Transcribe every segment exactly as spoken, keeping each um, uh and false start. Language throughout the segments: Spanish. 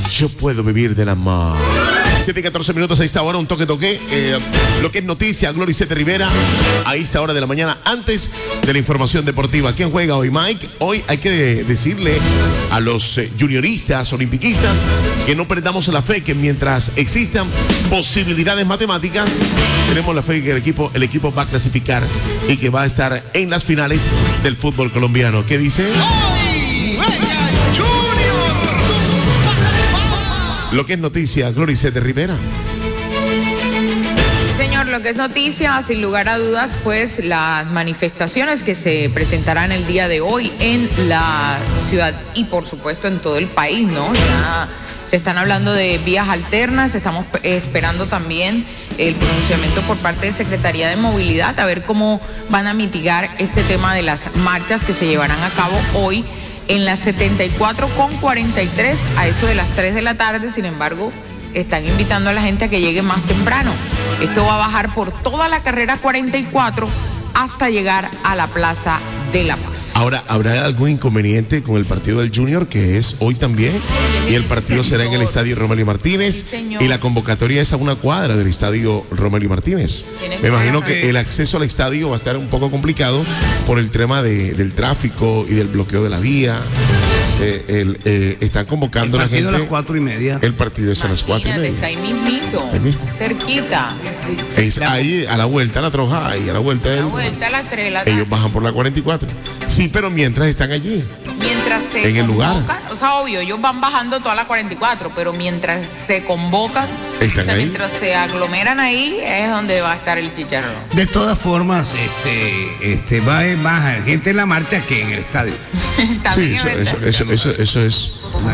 yo puedo vivir del amor. siete y catorce minutos a esta hora, un toque toque. Eh, lo que es noticia, Gloricete Rivera, a esta hora de la mañana, antes de la información deportiva. ¿Quién juega hoy, Mike? Hoy hay que decirle a los eh, junioristas, olimpiquistas, que no perdamos la fe, que mientras existan posibilidades matemáticas, tenemos la fe que el equipo, el equipo va a clasificar y que va a estar en las finales del fútbol colombiano. ¿Qué dice? ¡Hoy juega Junior! Lo que es noticia, Gloricete Rivera. Señor, lo que es noticia, sin lugar a dudas, pues las manifestaciones que se presentarán el día de hoy en la ciudad y por supuesto en todo el país, ¿no? Ya se están hablando de vías alternas, estamos esperando también el pronunciamiento por parte de Secretaría de Movilidad, a ver cómo van a mitigar este tema de las marchas que se llevarán a cabo hoy en la setenta y cuatro con cuarenta y tres a eso de las tres de la tarde. Sin embargo, están invitando a la gente a que llegue más temprano. Esto va a bajar por toda la carrera cuarenta y cuatro hasta llegar a la Plaza de la Paz. Ahora, ¿habrá algún inconveniente con el partido del Junior, que es hoy también? Y el partido será en el estadio Romelio Martínez. Sí, y la convocatoria es a una cuadra del estadio Romelio Martínez. Me imagino que el acceso al estadio va a estar un poco complicado por el tema de, del tráfico y del bloqueo de la vía. Eh, el, eh, están convocando a la gente. El partido a las cuatro y media. El partido es a las cuatro y media. Está ahí mismito, ahí mismo, cerquita. Es ahí, a la vuelta a la Troja, ahí a la vuelta del... A la vuelta a las tres de la tarde. Ellos bajan por la cuarenta y cuatro. Sí, pero mientras están allí. Mientras se en el convocan, lugar. O sea, obvio, ellos van bajando toda la cuarenta y cuatro, pero mientras se convocan, ¿Están o sea, ahí? mientras se aglomeran ahí, es donde va a estar el chicharrón. De todas formas, este, este, va a haber más gente en la marcha que en el estadio. También Sí, es eso, verdad. eso, eso, eso, eso es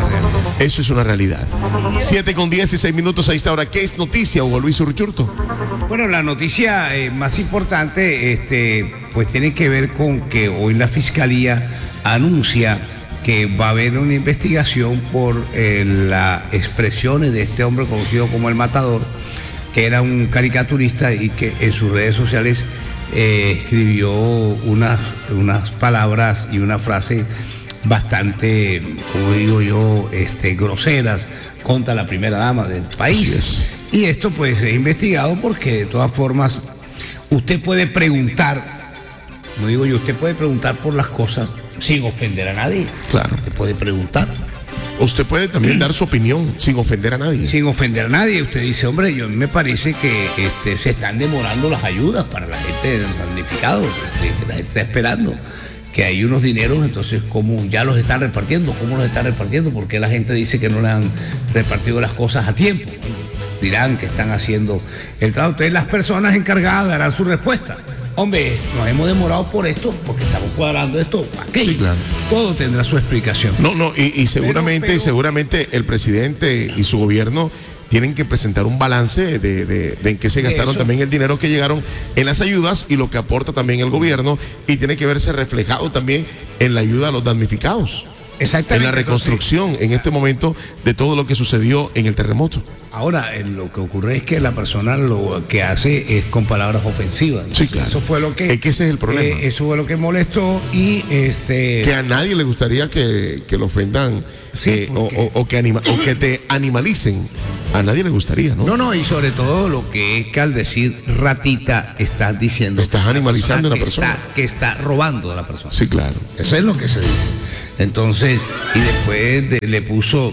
eso es una realidad. siete con dieciséis minutos a esta hora. ¿Qué es noticia, Hugo Luis Urchurto? Bueno, la noticia eh, más importante, este, pues tiene que ver con que hoy la Fiscalía anuncia que va a haber una investigación por eh, las expresiones de este hombre conocido como El Matador, que era un caricaturista y que en sus redes sociales eh, escribió unas, unas palabras y una frase bastante, como digo yo, este, groseras contra la primera dama del país. Y esto pues es investigado porque de todas formas usted puede preguntar, como digo yo, usted puede preguntar por las cosas sin ofender a nadie. Claro. Usted puede preguntar. Usted puede también dar su opinión sin ofender a nadie. Sin ofender a nadie. Usted dice, hombre, yo me parece que este, se están demorando las ayudas para la gente de los damnificados, este, que la gente está esperando que hay unos dineros, entonces ¿cómo ya los están repartiendo? ¿Cómo los están repartiendo? ¿Por qué la gente dice que no le han repartido las cosas a tiempo? Dirán que están haciendo el trabajo. Entonces las personas encargadas darán su respuesta. Hombre, nos hemos demorado por esto, porque estamos cuadrando esto, aquello. Sí, claro. Todo tendrá su explicación. No, no, y, y seguramente, Pero, pero... seguramente el presidente y su gobierno tienen que presentar un balance de, de, de en qué se gastaron Eso. también el dinero que llegaron en las ayudas y lo que aporta también el gobierno, y tiene que verse reflejado también en la ayuda a los damnificados. Exactamente. En la reconstrucción, entonces, en este momento, de todo lo que sucedió en el terremoto. Ahora, eh, lo que ocurre es que la persona lo que hace es con palabras ofensivas. Sí, claro. Eso fue lo que... Es que ese es el problema. Eh, eso fue lo que molestó y este... Que a nadie le gustaría que, que lo ofendan, Sí, eh, o, porque- o- o que anima, o que te animalicen. A nadie le gustaría, ¿no? No, no, y sobre todo lo que es que al decir ratita estás diciendo... Estás que la animalizando a una que persona. está- que está robando a la persona. Sí, claro. Eso es lo que se dice. Entonces, y después de- le puso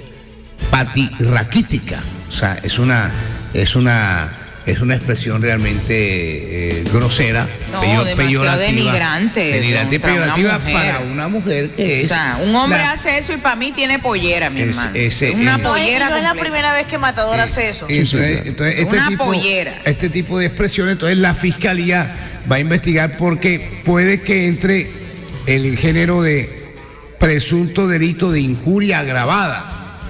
patirraquítica. O sea, es una, es una, es una expresión realmente eh, grosera, No, peyo- demasiado denigrante denigrante y contra una peyorativa mujer. para una mujer que es. O sea, un hombre la- hace eso y para mí tiene pollera, mi Es- hermano. ese- una eh, No, es, pollera no es la completa. primera vez que Matador hace eso. Sí, sí, Entonces, claro. entonces, este Una tipo, pollera. este tipo de expresiones, entonces la fiscalía va a investigar porque puede que entre el género de presunto delito de injuria agravada.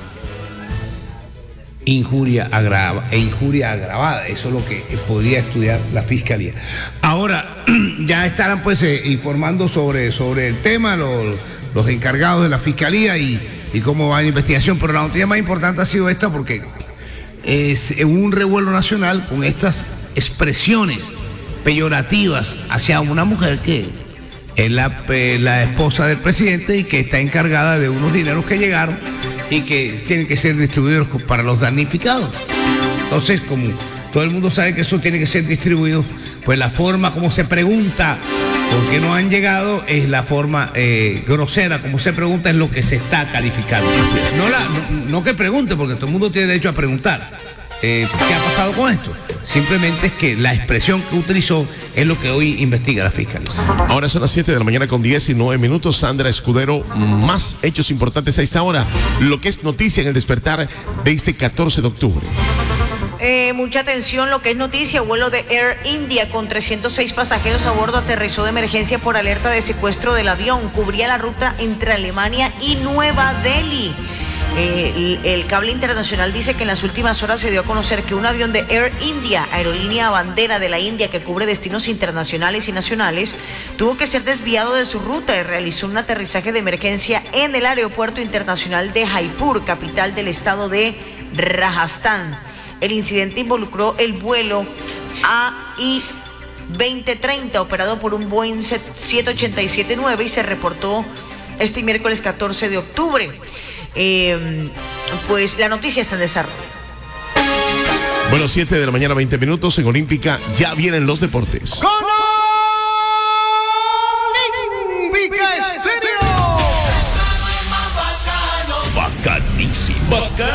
Injuria agrava, e injuria agravada, eso es lo que eh, podría estudiar la fiscalía. Ahora, ya estarán pues eh, informando sobre, sobre el tema los, los encargados de la fiscalía y, y cómo va la investigación, pero la noticia más importante ha sido esta porque es un revuelo nacional con estas expresiones peyorativas hacia una mujer que es la, eh, la esposa del presidente y que está encargada de unos dineros que llegaron y que tienen que ser distribuidos para los damnificados. Entonces, como todo el mundo sabe que eso tiene que ser distribuido, pues la forma como se pregunta por qué no han llegado es la forma eh, grosera, como se pregunta es lo que se está calificando. No, la, no, no que pregunte, porque todo el mundo tiene derecho a preguntar. Eh, ¿Qué ha pasado con esto? Simplemente es que la expresión que utilizó es lo que hoy investiga la Fiscalía. Ahora son las siete de la mañana con diecinueve minutos. Sandra Escudero, más hechos importantes a esta hora. Lo que es noticia en el despertar de este catorce de octubre. Eh, mucha atención, lo que es noticia, vuelo de Air India con trescientos seis pasajeros a bordo aterrizó de emergencia por alerta de secuestro del avión. Cubría la ruta entre Alemania y Nueva Delhi. Eh, el, el cable internacional dice que en las últimas horas se dio a conocer que un avión de Air India, aerolínea bandera de la India que cubre destinos internacionales y nacionales, tuvo que ser desviado de su ruta y realizó un aterrizaje de emergencia en el aeropuerto internacional de Jaipur, capital del estado de Rajasthan. El incidente involucró el vuelo A I veinte treinta operado por un Boeing siete ochenta y siete nueve y se reportó este miércoles catorce de octubre. Eh, pues la noticia está en desarrollo. Bueno, siete de la mañana, veinte minutos. En Olímpica ya vienen los deportes. Con Olímpica Estéreo. Bacanísimo. Bacán.